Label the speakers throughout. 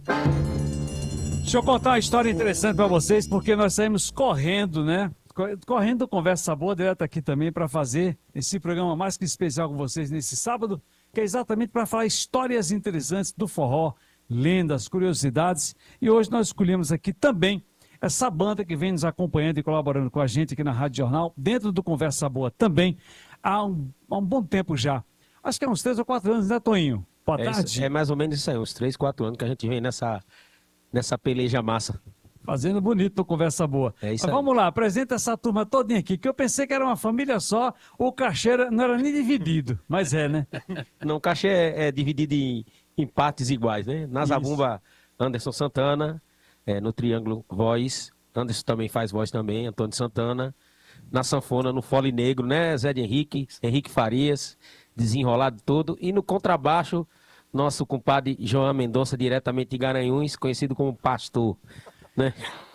Speaker 1: Deixa eu contar uma história interessante para vocês, porque nós saímos correndo, né? Correndo Conversa Boa, direto aqui também, para fazer esse programa mais que especial com vocês nesse sábado, que é exatamente para falar histórias interessantes do forró, lendas, curiosidades. E hoje nós escolhemos aqui também essa banda que vem nos acompanhando e colaborando com a gente aqui na Rádio Jornal, dentro do Conversa Boa também, há um bom tempo já. Acho que há uns 3 ou 4 anos, né, Toinho? Boa tarde.
Speaker 2: É mais ou menos isso aí, uns 3, 4 anos que a gente vem nessa peleja massa.
Speaker 1: Fazendo bonito no Conversa Boa.
Speaker 2: É isso
Speaker 1: Mas
Speaker 2: aí.
Speaker 1: vamos lá, apresenta essa turma todinha aqui, que eu pensei que era uma família só, o cachê não era nem dividido, mas é, né?
Speaker 2: Não, o cachê é dividido em partes iguais, né? Na
Speaker 1: Isso.
Speaker 2: zabumba, Anderson Santana, no triângulo, voz. Anderson também faz voz também, Antônio Santana. Na sanfona, no fole negro, né? Zé de Henrique Farias, desenrolado todo. E no contrabaixo, nosso compadre João Mendonça, diretamente de Garanhuns, conhecido como Pastor, né?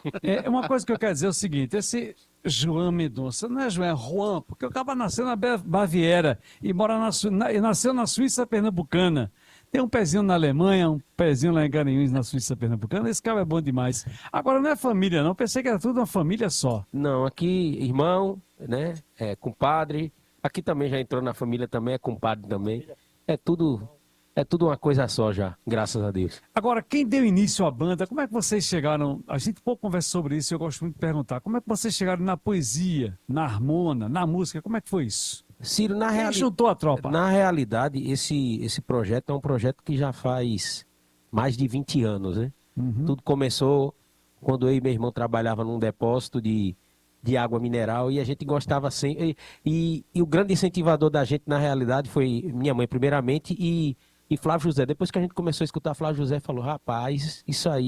Speaker 1: É uma coisa que eu quero dizer é o seguinte, esse João Mendonça, não é João, é Juan, porque o cara nasceu na Baviera e e nasceu na Suíça Pernambucana. Tem um pezinho na Alemanha, um pezinho lá em Garanhuns, na Suíça Pernambucana. Esse cara é bom demais. Agora, não é família, não. Pensei que era tudo uma família só.
Speaker 2: Não, aqui irmão, né? Compadre. Aqui também já entrou na família também, é compadre também. É tudo, é tudo uma coisa só já, graças a Deus.
Speaker 1: Agora, quem deu início à banda, como é que vocês chegaram? A gente pouco conversa sobre isso e eu gosto muito de perguntar. Como é que vocês chegaram na poesia, na harmona, na música? Como é que foi isso?
Speaker 2: Ciro,
Speaker 1: Quem juntou a tropa?
Speaker 2: na realidade, esse projeto é um projeto que já faz mais de 20 anos, né? Tudo começou quando eu e meu irmão trabalhavam num depósito de água mineral e a gente gostava sempre. E o grande incentivador da gente, na realidade, foi minha mãe, primeiramente, e Flávio José. Depois que a gente começou a escutar Flávio José, falou: rapaz,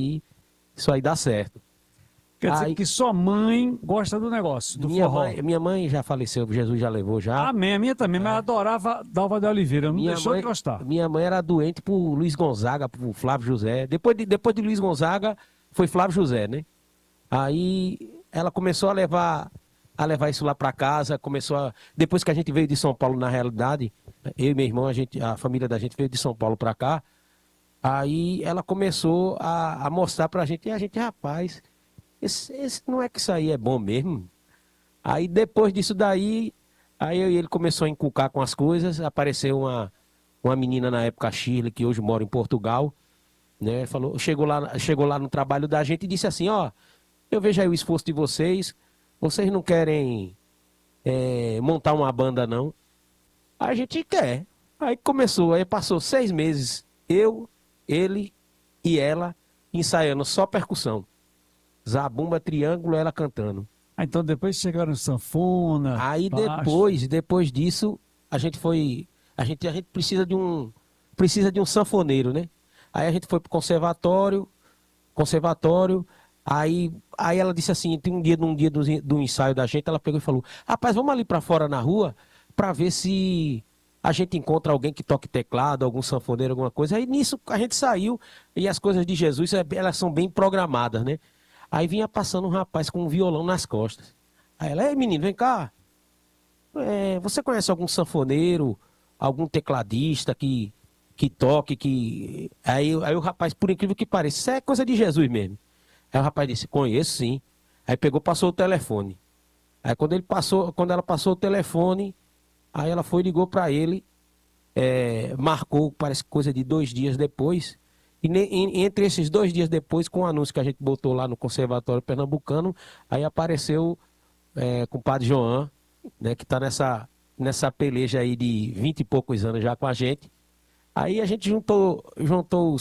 Speaker 2: isso aí dá certo.
Speaker 1: Quer dizer
Speaker 2: Aí,
Speaker 1: que sua mãe gosta do negócio, do forró.
Speaker 2: minha mãe já faleceu, Jesus já levou já.
Speaker 1: Amém, a minha também, mas ela adorava Dalva de Oliveira, não deixou de
Speaker 2: Mãe,
Speaker 1: gostar.
Speaker 2: minha mãe era doente por Luiz Gonzaga, por Flávio José. Depois de Luiz Gonzaga, foi Flávio José, né? Aí ela começou a levar isso lá para casa, depois que a gente veio de São Paulo, na realidade, eu e meu irmão, a família da gente veio de São Paulo para cá. Aí ela começou a mostrar pra gente, e a gente, rapaz, não é que isso aí é bom mesmo? Aí depois disso daí, aí eu e ele começou a encucar com as coisas, apareceu uma menina na época, a Shirley, que hoje mora em Portugal, né? Chegou lá no trabalho da gente e disse assim: ó, eu vejo aí o esforço de vocês não querem montar uma banda não? Aí a gente quer. Aí começou, aí passou 6 meses, eu, ele e ela ensaiando só percussão. Zabumba, triângulo, ela cantando.
Speaker 1: Ah, então depois chegaram sanfona,
Speaker 2: Aí
Speaker 1: baixo.
Speaker 2: depois disso, a gente precisa de um sanfoneiro, né? Aí a gente foi pro conservatório, aí ela disse assim, tem num dia do ensaio da gente, ela pegou e falou: rapaz, vamos ali pra fora na rua pra ver se a gente encontra alguém que toque teclado, algum sanfoneiro, alguma coisa. Aí nisso a gente saiu e as coisas de Jesus, elas são bem programadas, né? Aí vinha passando um rapaz com um violão nas costas. Aí ela: ei, menino, vem cá. Você conhece algum sanfoneiro, algum tecladista que toque, que... Aí o rapaz, por incrível que pareça, isso é coisa de Jesus mesmo. Aí o rapaz disse: conheço sim. Aí pegou, passou o telefone. Aí quando ela passou o telefone, aí ela foi e ligou para ele, marcou, parece coisa de 2 dias depois. Entre esses 2 dias depois, com o anúncio que a gente botou lá no Conservatório Pernambucano, aí apareceu com o Padre João, né, que está nessa peleja aí de 20 e poucos anos já com a gente. Aí a gente juntou